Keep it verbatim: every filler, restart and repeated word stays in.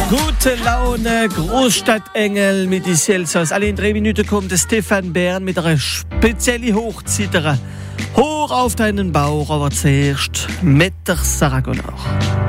Gute Laune, Großstadtengel mit die Celsius. Alle in drei Minuten kommt der Stefan Bern mit einer speziellen Hochzittere. Hoch auf deinen Bauch, aber zuerst mit der Sarah Gonach.